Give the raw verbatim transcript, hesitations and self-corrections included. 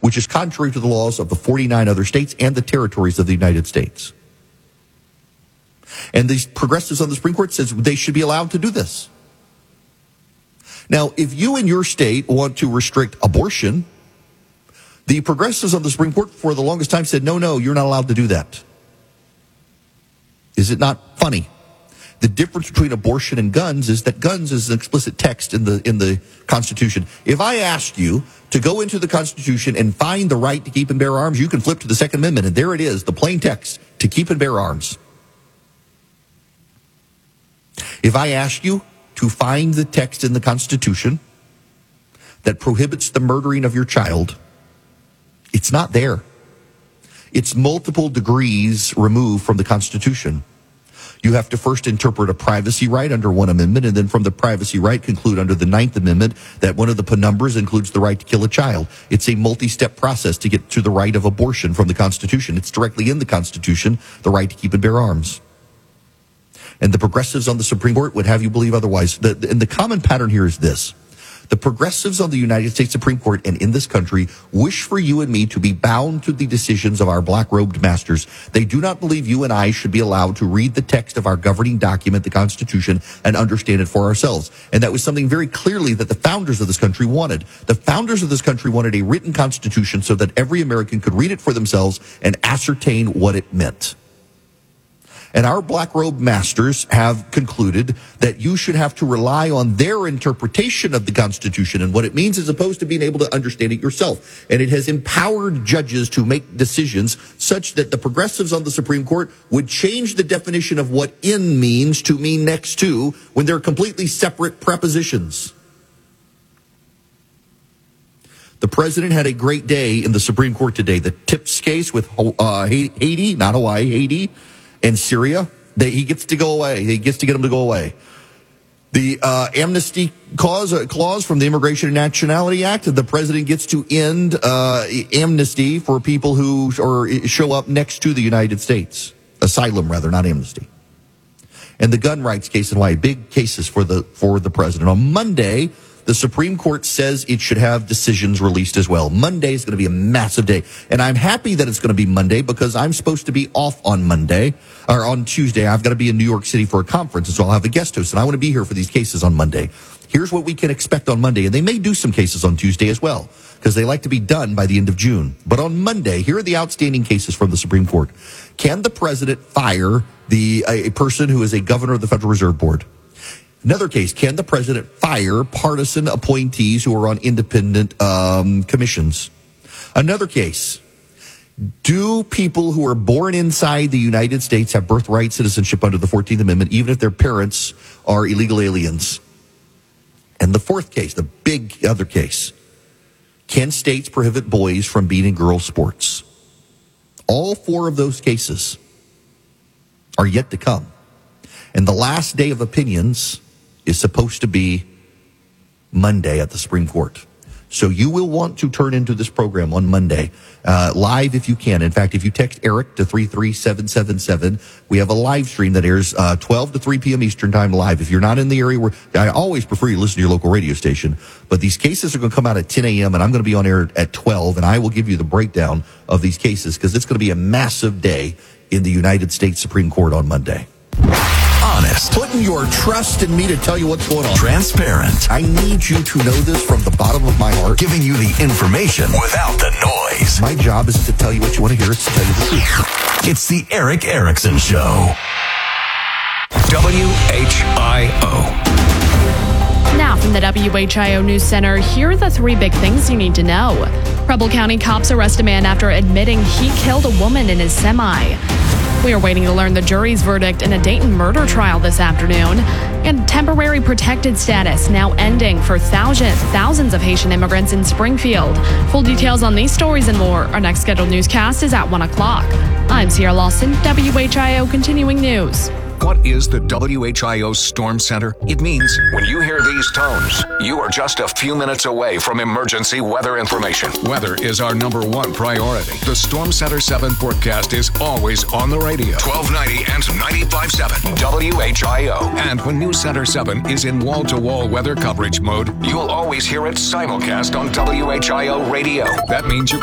which is contrary to the laws of the forty-nine other states and the territories of the United States. And these progressives on the Supreme Court says they should be allowed to do this. Now, if you in your state want to restrict abortion, the progressives on the Supreme Court for the longest time said, no, no, you're not allowed to do that. Is it not funny? The difference between abortion and guns is that guns is an explicit text in the in the Constitution. If I asked you to go into the Constitution and find the right to keep and bear arms, you can flip to the Second Amendment, and there it is, the plain text, to keep and bear arms. If I asked you to find the text in the Constitution that prohibits the murdering of your child, it's not there. It's multiple degrees removed from the Constitution. You have to first interpret a privacy right under one amendment, and then from the privacy right conclude under the Ninth Amendment that one of the penumbras includes the right to kill a child. It's a multi-step process to get to the right of abortion from the Constitution. It's directly in the Constitution, the right to keep and bear arms. And the progressives on the Supreme Court would have you believe otherwise. The, the, and the common pattern here is this. The progressives on the United States Supreme Court and in this country wish for you and me to be bound to the decisions of our black-robed masters. They do not believe you and I should be allowed to read the text of our governing document, the Constitution, and understand it for ourselves. And that was something very clearly that the founders of this country wanted. The founders of this country wanted a written Constitution so that every American could read it for themselves and ascertain what it meant. And our black-robed masters have concluded that you should have to rely on their interpretation of the Constitution and what it means as opposed to being able to understand it yourself. And it has empowered judges to make decisions such that the progressives on the Supreme Court would change the definition of what in means to mean next to when they're completely separate prepositions. The president had a great day in the Supreme Court today. The Tips case with uh, Haiti, not Hawaii, Haiti, and Syria, they, he gets to go away. He gets to get them to go away. The uh, amnesty clause, uh, clause from the Immigration and Nationality Act, the president gets to end uh, amnesty for people who or show up next to the United States. Asylum, rather, not amnesty. And the gun rights case in Hawaii, big cases for the for the president. On Monday, the Supreme Court says it should have decisions released as well. Monday is going to be a massive day. And I'm happy that it's going to be Monday because I'm supposed to be off on Monday, or on Tuesday. I've got to be in New York City for a conference, and so I'll have a guest host, and I want to be here for these cases on Monday. Here's what we can expect on Monday, and they may do some cases on Tuesday as well, because they like to be done by the end of June. But on Monday, here are the outstanding cases from the Supreme Court. Can the president fire the a person who is a governor of the Federal Reserve Board? Another case, can the president fire partisan appointees who are on independent um, commissions? Another case, do people who are born inside the United States have birthright citizenship under the fourteenth Amendment, even if their parents are illegal aliens? And the fourth case, the big other case, can states prohibit boys from being in girls' sports? All four of those cases are yet to come. And the last day of opinions is supposed to be Monday at the Supreme Court. So you will want to turn into this program on Monday, uh, live if you can. In fact, if you text Eric to three three seven seven seven, we have a live stream that airs uh, twelve to three p.m. Eastern time live. If you're not in the area where, I always prefer you listen to your local radio station, but these cases are going to come out at ten a.m. and I'm going to be on air at twelve, and I will give you the breakdown of these cases because it's going to be a massive day in the United States Supreme Court on Monday. Honest. Putting your trust in me to tell you what's going on. Transparent. I need you to know this from the bottom of my heart. Giving you the information without the noise. My job is to tell you what you want to hear. It's to tell you the truth. It's the Eric Erickson Show. W H I O. Now from the W H I O News Center, here are the three big things you need to know. Preble County cops arrest a man after admitting he killed a woman in his semi. We are waiting to learn the jury's verdict in a Dayton murder trial this afternoon. And temporary protected status now ending for thousands, thousands of Haitian immigrants in Springfield. Full details on these stories and more. Our next scheduled newscast is at one o'clock. I'm Sierra Lawson, W H I O Continuing News. What is the W H I O Storm Center? It means when you hear these tones, you are just a few minutes away from emergency weather information. Weather is our number one priority. The Storm Center seven forecast is always on the radio. twelve ninety and ninety-five point seven W H I O. And when News Center seven is in wall-to-wall weather coverage mode, you'll always hear it simulcast on W H I O radio. That means you